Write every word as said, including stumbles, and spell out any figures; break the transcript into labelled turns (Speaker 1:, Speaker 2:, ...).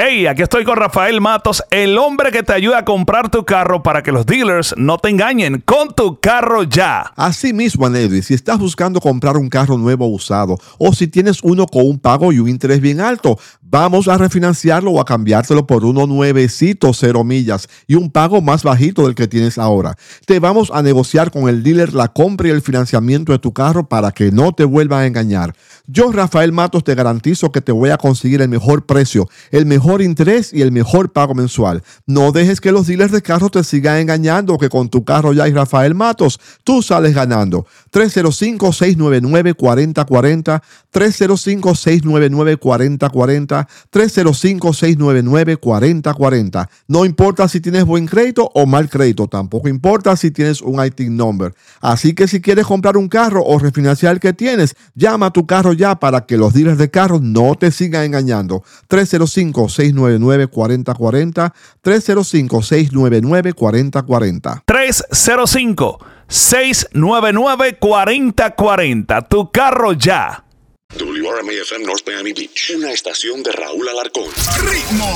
Speaker 1: Hey, aquí estoy con Rafael Matos, el hombre que te ayuda a comprar tu carro para que los dealers no te engañen con tu carro ya.
Speaker 2: Así mismo, Anedi, si estás buscando comprar un carro nuevo o usado, o si tienes uno con un pago y un interés bien alto, vamos a refinanciarlo o a cambiártelo por uno nuevecito, cero millas y un pago más bajito del que tienes ahora. Te vamos a negociar con el dealer la compra y el financiamiento de tu carro para que no te vuelvan a engañar. Yo, Rafael Matos, te garantizo que te voy a conseguir el mejor precio, el mejor interés y el mejor pago mensual. No dejes que los dealers de carros te sigan engañando, que con tu carro ya y Rafael Matos, tú sales ganando. tres cero cinco, seis nueve nueve, cuatro cero cuatro cero, tres cero cinco, seis nueve nueve, cuatro cero cuatro cero, tres cero cinco, seis nueve nueve, cuatro cero cuatro cero. No importa si tienes buen crédito o mal crédito, tampoco importa si tienes un I T I N number. Así que si quieres comprar un carro o refinanciar el que tienes, llama a tu carro ya para que los dealers de carros no te sigan engañando. tres cero cinco, seis nueve nueve, cuatro cero cuatro cero, tres cero cinco, seis nueve nueve, cuatro cero cuatro cero.
Speaker 1: tres cero cinco, seis nueve nueve, cuatro cero cuatro cero. Tu carro ya.
Speaker 3: W R M A F M North Miami Beach, una estación de Raúl Alarcón.
Speaker 4: ¡Ritmo!